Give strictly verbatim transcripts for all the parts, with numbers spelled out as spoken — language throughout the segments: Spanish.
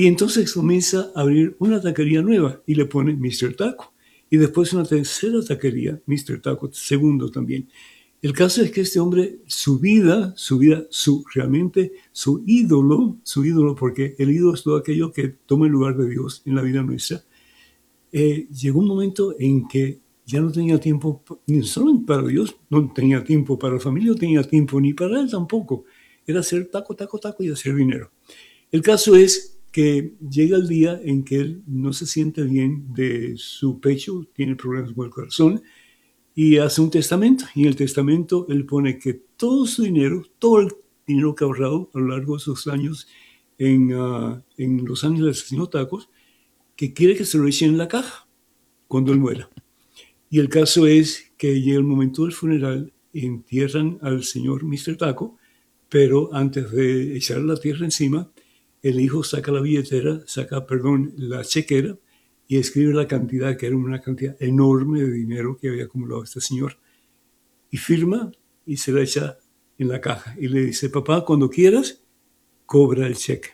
Y entonces comienza a abrir una taquería nueva y le pone míster Taco. Y después una tercera taquería, míster Taco, segundo también. El caso es que este hombre, su vida, su vida, su realmente su ídolo, su ídolo, porque el ídolo es todo aquello que toma el lugar de Dios en la vida nuestra, eh, llegó un momento en que ya no tenía tiempo, ni solo para Dios, no tenía tiempo para la familia, no tenía tiempo ni para él tampoco. Era hacer taco, taco, taco y hacer dinero. El caso es que llega el día en que él no se siente bien de su pecho, tiene problemas con el corazón, y hace un testamento. Y en el testamento él pone que todo su dinero, todo el dinero que ha ahorrado a lo largo de esos años en, uh, en Los Ángeles haciendo tacos, que quiere que se lo echen en la caja cuando él muera. Y el caso es que llega el momento del funeral, entierran al señor míster Taco, pero antes de echar la tierra encima, el hijo saca la billetera, saca, perdón, la chequera y escribe la cantidad, que era una cantidad enorme de dinero que había acumulado este señor. Y firma y se la echa en la caja. Y le dice, papá, cuando quieras, cobra el cheque.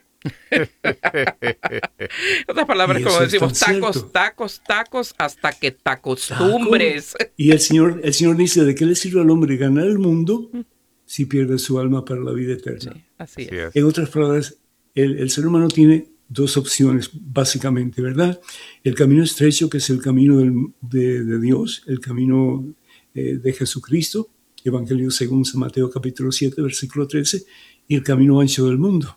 Otras palabras, Y como eso es decimos, tan tacos, cierto. tacos, tacos, hasta que te acostumbres. Taco. Y el Señor, el Señor dice, ¿de qué le sirve al hombre ganar el mundo si pierde su alma para la vida eterna? Sí, así, Así es. es. En otras palabras, el, el ser humano tiene dos opciones, básicamente, ¿verdad? El camino estrecho, que es el camino del, de, de Dios, el camino eh, de Jesucristo, Evangelio según San Mateo capítulo siete, versículo trece, y el camino ancho del mundo,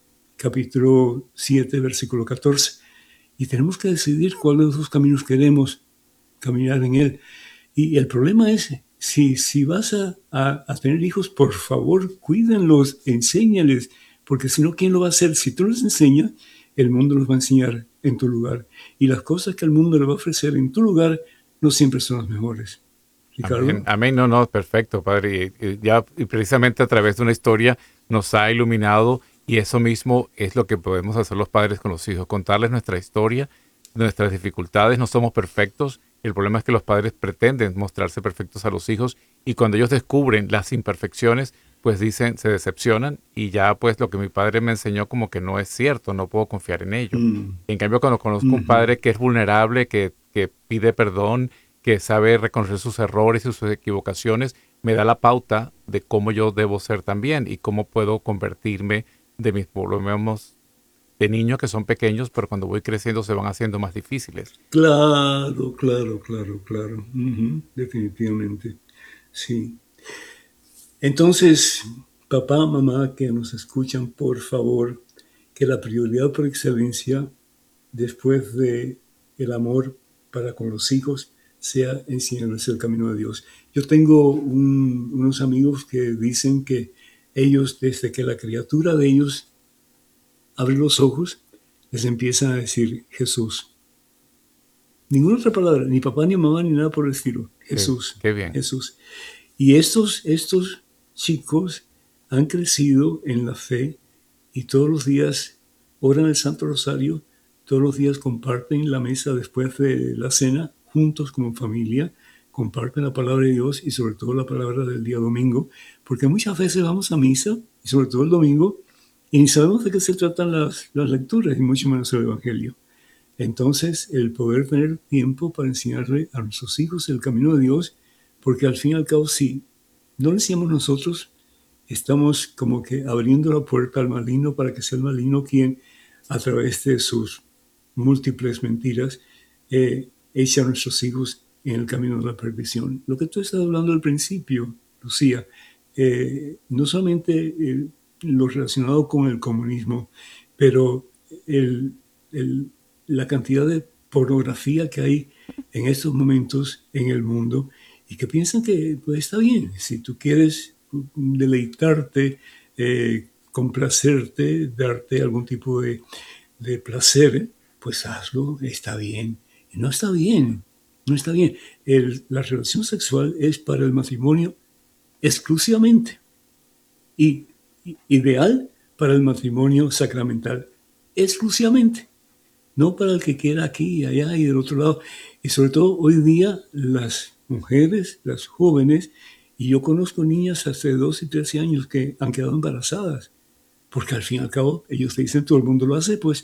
capítulo siete, versículo catorce. Y tenemos que decidir cuál de los dos caminos queremos caminar en él. Y el problema es, si, si vas a, a, a tener hijos, por favor, cuídenlos, enséñales, porque si no, ¿quién lo va a hacer? Si tú los enseñas, el mundo los va a enseñar en tu lugar. Y las cosas que el mundo le va a ofrecer en tu lugar no siempre son las mejores. Ricardo. Amén, amén, no, no, perfecto, Padre. Y, y ya y precisamente a través de una historia nos ha iluminado, y eso mismo es lo que podemos hacer los padres con los hijos, contarles nuestra historia, nuestras dificultades. No somos perfectos. El problema es que los padres pretenden mostrarse perfectos a los hijos, y cuando ellos descubren las imperfecciones, pues dicen, se decepcionan, y ya pues lo que mi padre me enseñó como que no es cierto, no puedo confiar en ello. Mm. En cambio, cuando conozco Mm-hmm. un padre que es vulnerable, que, que pide perdón, que sabe reconocer sus errores y sus equivocaciones, me da la pauta de cómo yo debo ser también y cómo puedo convertirme de mis problemas de niños, que son pequeños, pero cuando voy creciendo se van haciendo más difíciles. Claro, claro, claro, claro. Uh-huh. Definitivamente, sí. Entonces, papá, mamá, que nos escuchan, por favor, que la prioridad por excelencia, después de el amor para con los hijos, sea enseñarles el camino de Dios. Yo tengo un, unos amigos que dicen que ellos, desde que la criatura de ellos abre los ojos, les empiezan a decir Jesús. Ninguna otra palabra, ni papá, ni mamá, ni nada por el estilo. Jesús. Qué, qué bien. Jesús. Y estos, estos chicos han crecido en la fe y todos los días oran el Santo Rosario, todos los días comparten la mesa después de la cena, juntos como familia, comparten la palabra de Dios y sobre todo la palabra del día domingo, porque muchas veces vamos a misa, y sobre todo el domingo, y ni sabemos de qué se tratan las, las lecturas, y mucho menos el Evangelio. Entonces, el poder tener tiempo para enseñarle a nuestros hijos el camino de Dios, porque al fin y al cabo, si no le enseñamos nosotros, estamos como que abriendo la puerta al maligno para que sea el maligno quien, a través de sus múltiples mentiras, eh, eche a nuestros hijos en el camino de la perdición. Lo que tú estás hablando al principio, Lucía, eh, no solamente eh, lo relacionado con el comunismo, pero el, el, la cantidad de pornografía que hay en estos momentos en el mundo y que piensan que pues, está bien, si tú quieres deleitarte, eh, complacerte, darte algún tipo de, de placer, pues hazlo, está bien. Y no está bien, no está bien. El, la relación sexual es para el matrimonio exclusivamente y, y ideal para el matrimonio sacramental exclusivamente, no para el que quiera aquí y allá y del otro lado. Y sobre todo hoy día las mujeres, las jóvenes, y yo conozco niñas hasta de doce y trece años que han quedado embarazadas, porque al fin y al cabo ellos te dicen todo el mundo lo hace, pues